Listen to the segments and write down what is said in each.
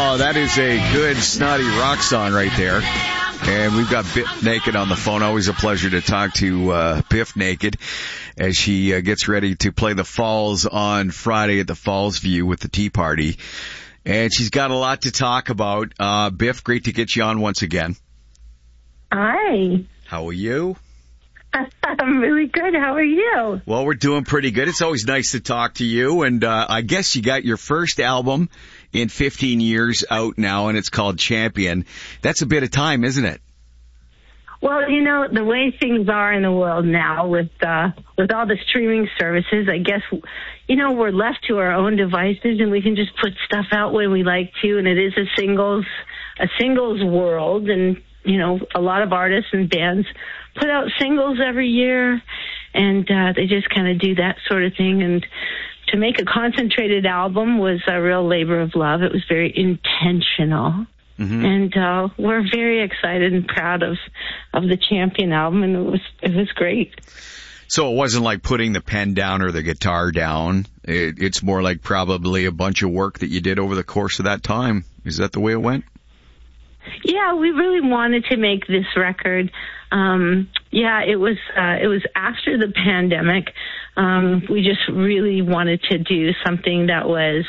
Oh, that is a good snotty rock song right there. And we've got Biff Naked on the phone. Always a pleasure to talk to Biff Naked as she gets ready to play the Falls on Friday at the Falls View with the Tea Party. And she's got a lot to talk about. Biff, great to get you on once again. Hi. How are you? I'm really good. How are you? Well, we're doing pretty good. It's always nice to talk to you. And I guess you got your first album in 15 years out now, and it's called Champion. That's a bit of time, isn't it? Well, you know, the way things are in the world now with all the streaming services, I guess, you know, we're left to our own devices and we can just put stuff out when we like to, and it is a singles world, and, you know, a lot of artists and bands put out singles every year, and they just kind of do that sort of thing. And to make a concentrated album was a real labor of love. It was very intentional. Mm-hmm. And we're very excited and proud of the Champion album, and it was great. So it wasn't like putting the pen down or the guitar down. It's more like probably a bunch of work that you did over the course of that time. Is that the way it went? Yeah, we really wanted to make this record. It was after the pandemic. We just really wanted to do something that was,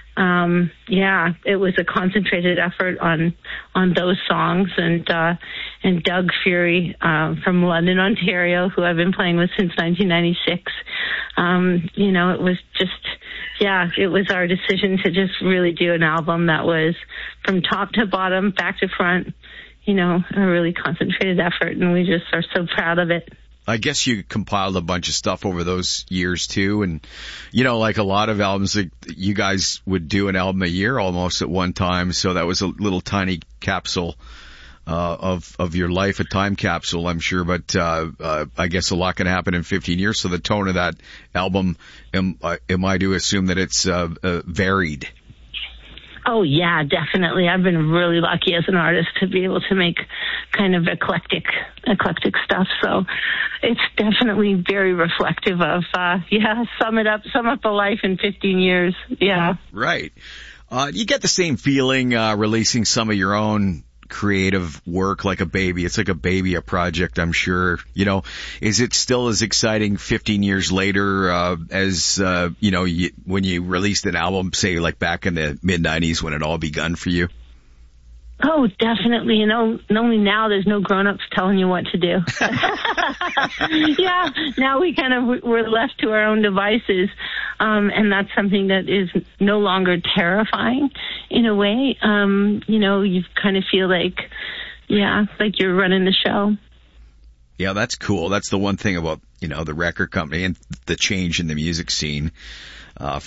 it was a concentrated effort on those songs. And Doug Fury, from London, Ontario, who I've been playing with since 1996, it was just, it was our decision to just really do an album that was from top to bottom, back to front, a really concentrated effort, and we just are so proud of it. I guess you compiled a bunch of stuff over those years too, and like a lot of albums, like you guys would do an album a year almost at one time, so that was a little tiny capsule of your life, a time capsule, I'm sure. But I guess a lot can happen in 15 years. So the tone of that album, am I to assume that it's varied? Oh, yeah, definitely. I've been really lucky as an artist to be able to make kind of eclectic stuff. So it's definitely very reflective of, sum up a life in 15 years. Yeah. Right. You get the same feeling releasing some of your own creative work like a baby. It's like a baby, a project, I'm sure. Is it still as exciting 15 years later as when you released an album, say like back in the mid-90s when it all begun for you? Oh, definitely. Only now there's no grown-ups telling you what to do. Yeah, now we're left to our own devices, and that's something that is no longer terrifying in a way. You kind of feel like you're running the show. Yeah, that's cool. That's the one thing about, the record company and the change in the music scene.